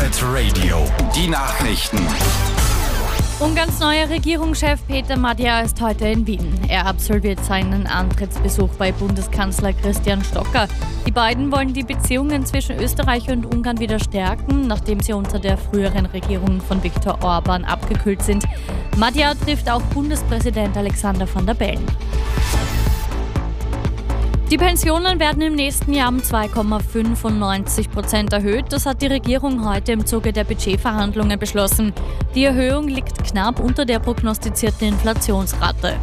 Pirate Radio, die Nachrichten. Ungarns neuer Regierungschef Peter Magyar ist heute in Wien. Er absolviert seinen Antrittsbesuch bei Bundeskanzler Christian Stocker. Die beiden wollen die Beziehungen zwischen Österreich und Ungarn wieder stärken, nachdem sie unter der früheren Regierung von Viktor Orbán abgekühlt sind. Magyar trifft auch Bundespräsident Alexander Van der Bellen. Die Pensionen werden im nächsten Jahr um 2,95% erhöht. Das hat die Regierung heute im Zuge der Budgetverhandlungen beschlossen. Die Erhöhung liegt knapp unter der prognostizierten Inflationsrate.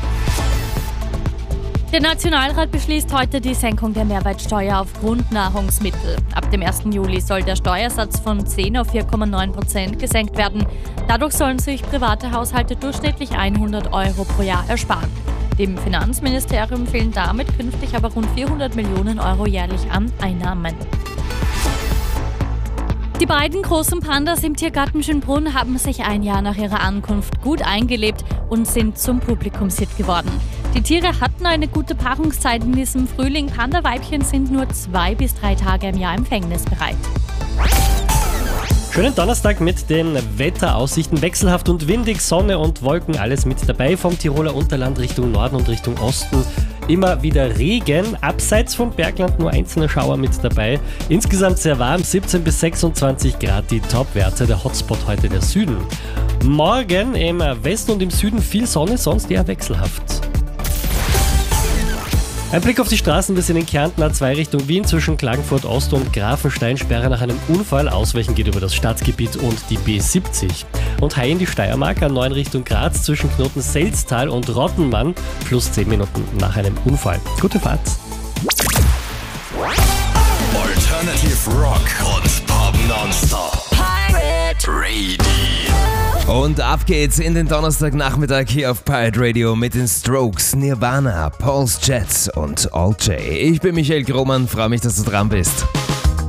Der Nationalrat beschließt heute die Senkung der Mehrwertsteuer auf Grundnahrungsmittel. Ab dem 1. Juli soll der Steuersatz von 10 auf 4,9% gesenkt werden. Dadurch sollen sich private Haushalte durchschnittlich 100 Euro pro Jahr ersparen. Dem Finanzministerium fehlen damit künftig aber rund 400 Millionen Euro jährlich an Einnahmen. Die beiden großen Pandas im Tiergarten Schönbrunn haben sich ein Jahr nach ihrer Ankunft gut eingelebt und sind zum Publikumshit geworden. Die Tiere hatten eine gute Paarungszeit in diesem Frühling. Panda-Weibchen sind nur 2 bis 3 Tage im Jahr empfängnisbereit. Schönen Donnerstag mit den Wetteraussichten. Wechselhaft und windig, Sonne und Wolken, alles mit dabei. Vom Tiroler Unterland Richtung Norden und Richtung Osten immer wieder Regen. Abseits vom Bergland nur einzelne Schauer mit dabei. Insgesamt sehr warm, 17 bis 26 Grad die Topwerte. Der Hotspot heute der Süden. Morgen im Westen und im Süden viel Sonne, sonst eher wechselhaft. Ein Blick auf die Straßen, wir sind in Kärnten, A2 Richtung Wien zwischen Klagenfurt Ost und Grafenstein. Sperre nach einem Unfall, Ausweichen geht über das Stadtgebiet und die B70. Und Hai in die Steiermark, A9 Richtung Graz zwischen Knoten Selztal und Rottenmann, plus 10 Minuten nach einem Unfall. Gute Fahrt. Alternative Rock und Pop nonstop. Pirate Radio. Und ab geht's in den Donnerstagnachmittag hier auf Pirate Radio mit den Strokes, Nirvana, Paul's Jets und All J. Ich bin Michael Grohmann, freue mich, dass du dran bist.